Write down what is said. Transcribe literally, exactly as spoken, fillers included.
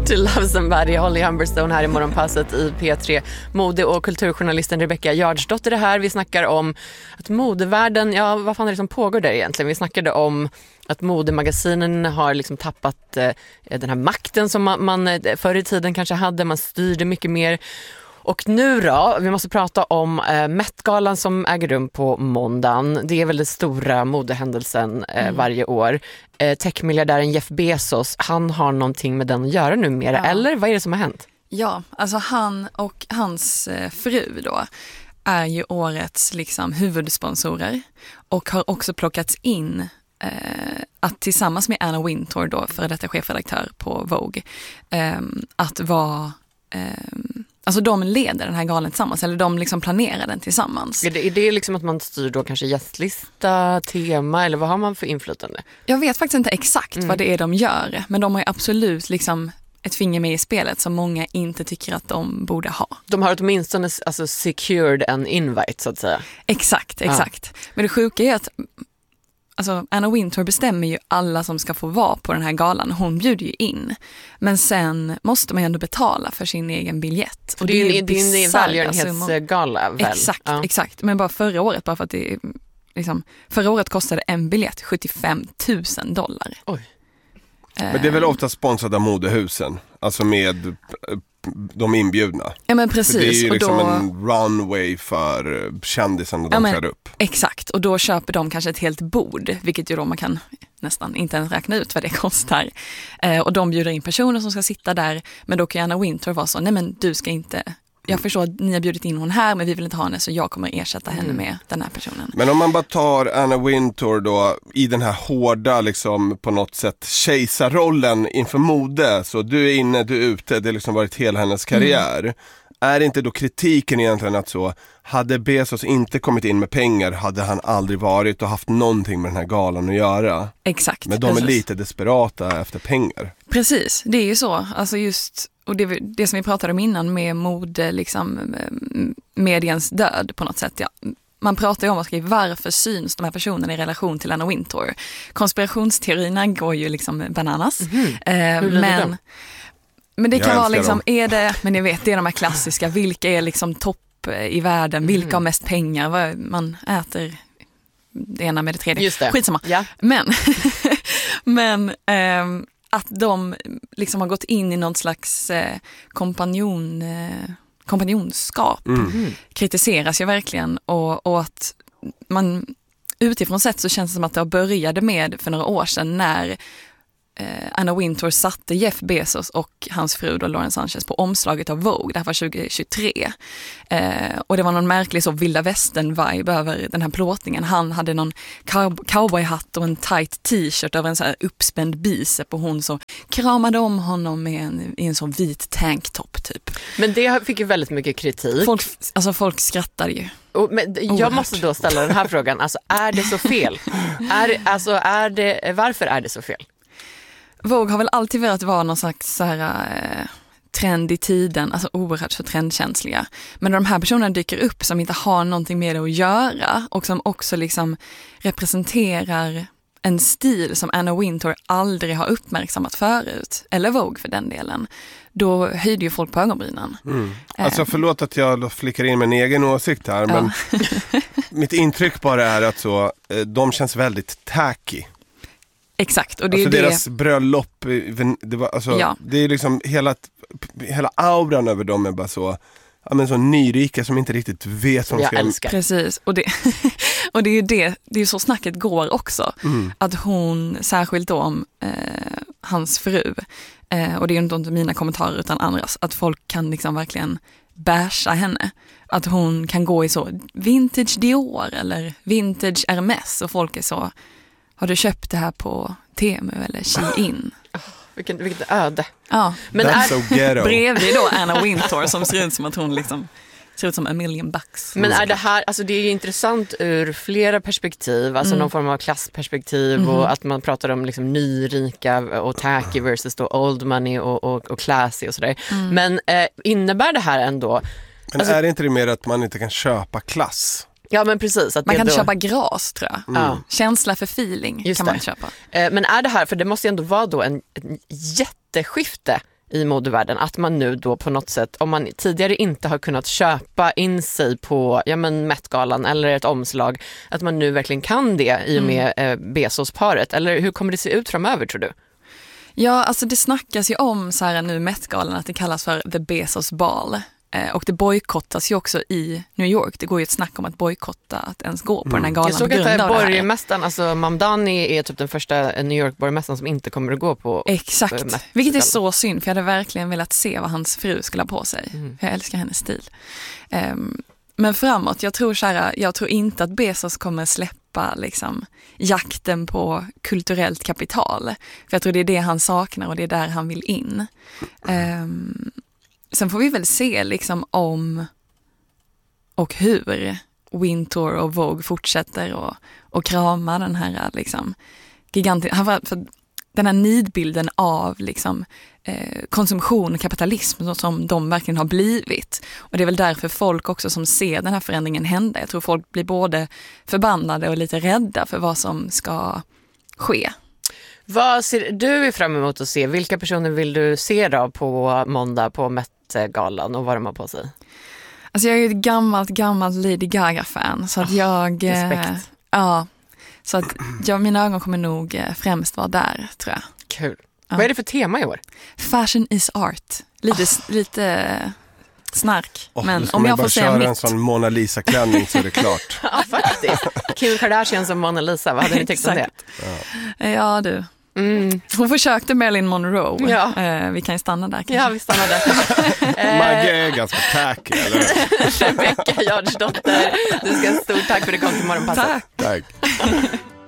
To Love Somebody, Holly Humberstone här i Morgonpasset i P tre. Mode- och kulturjournalisten Rebecca Jardsdotter är här. Vi snackar om att modevärlden, ja vad fan är det som pågår där egentligen? Vi snackade om att modemagasinen har liksom tappat eh, den här makten som man, man förr i tiden kanske hade. Man styrde mycket mer. Och nu då, vi måste prata om eh, Met-galan som äger rum på måndagen. Det är väl den stora modehändelsen eh, mm. varje år. Eh, techmiljardären Jeff Bezos, han har någonting med den att göra numera. Ja. Eller vad är det som har hänt? Ja, alltså han och hans eh, fru då är ju årets liksom huvudsponsorer. Och har också plockats in eh, att tillsammans med Anna Wintour då, för detta chefredaktör på Vogue, eh, att vara... Eh, Alltså de leder den här galan tillsammans, eller de liksom planerar den tillsammans. Är det, är det liksom att man styr då kanske gästlista, tema, eller vad har man för inflytande? Jag vet faktiskt inte exakt mm. vad det är de gör, men de har ju absolut liksom ett finger med i spelet som många inte tycker att de borde ha. De har åtminstone alltså secured an invite så att säga. Exakt, exakt. Ja. Men det sjuka är att alltså Anna Wintour bestämmer ju alla som ska få vara på den här galan. Hon bjuder ju in. Men sen måste man ju ändå betala för sin egen biljett. Och det är ju din välgörenhetsgala väl? Exakt, ja. exakt. Men bara förra året, bara för att det liksom, förra året kostade en biljett sjuttiofem tusen dollar. Oj. Men det är väl ofta sponsrade av modehusen, alltså med de inbjudna. Ja men precis. För det är ju och liksom då... en runway för kändisarna de ja, men, träder upp. Exakt, och då köper de kanske ett helt bord, vilket ju då man kan nästan inte ens räkna ut vad det kostar. Eh, och de bjuder in personer som ska sitta där, men då kan Anna Wintour vara så, nej men du ska inte... Jag förstår att ni har bjudit in hon här, men vi vill inte ha henne, så jag kommer ersätta henne mm. med den här personen. Men om man bara tar Anna Wintour då i den här hårda liksom på något sätt kejsarrollen inför mode, så du är inne, du är ute, det har liksom varit hela hennes karriär. Mm. Är inte då kritiken egentligen att så, hade Bezos inte kommit in med pengar hade han aldrig varit och haft någonting med den här galan att göra? Exakt. Men de precis. är lite desperata efter pengar. Precis, det är ju så. Alltså just, och det, det som vi pratade om innan med mode, liksom mediens död på något sätt, ja. Man pratar ju om okay, varför syns de här personerna i relation till Anna Wintour. Konspirationsteorierna går ju liksom bananas. Mm-hmm. Eh, Hur blir men, det men det Jag kan vara liksom, dem. är det, men ni vet, det är de här klassiska, vilka är liksom topp i världen, vilka mm. har mest pengar, vad, man äter det ena med det tredje. Just det. Skitsamma. Ja. Men, men ähm, att de liksom har gått in i någon slags eh, kompanjon, eh, kompanjonskap Mm. kritiseras ju verkligen, och, och att man utifrån sett så känns det som att det började med för några år sedan när eh, Anna Wintour satte Jeff Bezos och hans fru då, Lauren Sanchez på omslaget av Vogue. Det här var tjugohundratjugotre. Eh, och det var någon märklig så vilda västern-vibe över den här plåtningen. Han hade någon cow- cowboyhatt och en tight t-shirt över en så här uppspänd bicep, och hon så kramade om honom med en, i en sån vit tanktop typ. Men det fick ju väldigt mycket kritik. Folk, alltså folk skrattade ju. Och, men, jag Oerhört. måste då ställa den här frågan. Alltså, är det så fel? är, alltså, är det, varför är det så fel? Vogue har väl alltid velat vara någon slags så här, eh, trend i tiden, alltså oerhört så trendkänsliga. Men när de här personerna dyker upp som inte har någonting med det att göra och som också liksom representerar en stil som Anna Wintour aldrig har uppmärksammat förut, eller Vogue för den delen, då höjde ju folk på ögonbrynen. Mm. Alltså förlåt att jag flickar in med en egen åsikt här, men ja. mitt intryck bara är att så, de känns väldigt tacky. Exakt, och det alltså är deras det... bröllop, det, var, alltså, ja. det är liksom hela, hela auran över dem är bara så, ja, men så nyrika som inte riktigt vet som jag ska... älskar. Precis, och det, och det är ju det, det är ju så snacket går också. Mm. Att hon, särskilt då om eh, hans fru, eh, och det är ju inte mina kommentarer utan andras, att folk kan liksom verkligen bärsa henne. Att hon kan gå i så vintage Dior eller vintage Hermes, och folk är så, har du köpt det här på Temu eller Shein? Oh, vilket, vilket öde. Ja. Men That's är, so ghetto. Bredvid då Anna Wintour som ser ut som att hon liksom ser ut som a million bucks. Men är det här, alltså det är ju intressant ur flera perspektiv, alltså mm. någon form av klassperspektiv mm. och att man pratar om liksom nyrika och tacky versus då old money och, och, och classy och sådär. Mm. Men eh, innebär det här ändå... Men alltså, är det inte det mer att man inte kan köpa klass? Ja, men precis. Att man det kan då... köpa gras, tror jag. Mm. Ja. Känsla för feeling Just kan det. man köpa. Eh, men är det här, för det måste ju ändå vara då en, en jätteskifte i modevärlden, att man nu då på något sätt, om man tidigare inte har kunnat köpa in sig på ja, men Met-galan eller ett omslag, att man nu verkligen kan det i och med mm. eh, Bezos-paret? Eller hur kommer det se ut framöver, tror du? Ja, alltså det snackas ju om så här nu Met-galan att det kallas för The Bezos Ball. Och det bojkottas ju också i New York. Det går ju ett snack om att bojkotta att ens gå på mm. den här galan. Jag såg att borgmästaren, alltså Mamdani är typ den första New York-borgmästaren som inte kommer att gå på. Exakt, Met- vilket är så synd, för jag hade verkligen velat se vad hans fru skulle ha på sig. Mm. För jag älskar hennes stil. Um, men framåt, jag tror, kära, jag tror inte att Bezos kommer släppa liksom, jakten på kulturellt kapital. För jag tror det är det han saknar och det är där han vill in. Um, Sen får vi väl se liksom om och hur Wintour och Vogue fortsätter och, och krama den här liksom gigantiska, för den här nidbilden av liksom eh, konsumtion och kapitalism som de verkligen har blivit. Och det är väl därför folk också som ser den här förändringen hända. Jag tror folk blir både förbannade och lite rädda för vad som ska ske. Vad ser du fram emot att se? Vilka personer vill du se då på måndag på Met-galan och vad de har på sig? Alltså jag är ju ett gammalt, gammalt Lady Gaga-fan. Så att jag... Respekt. Eh, ja, så att jag, mina ögon kommer nog främst vara där, tror jag. Kul. Ja. Vad är det för tema i år? Fashion is art. Lite, oh. lite snark. Oh, men om jag får säga köra mitt... en sån Mona Lisa-klänning så är det klart. Ja, faktiskt. Kim Kardashian som Mona Lisa, vad hade ni tyckt om det? Ja, ja du. Mm. Hon försökte Marilyn Monroe. Ja. Eh, vi kan ju stanna där kanske. Ja, vi stannar där. Maggie är ganska tacky, eller? Rebecka Jardsdotter, du ska ha stort tack för att du kom till Morgonpasset. Tack. Tack.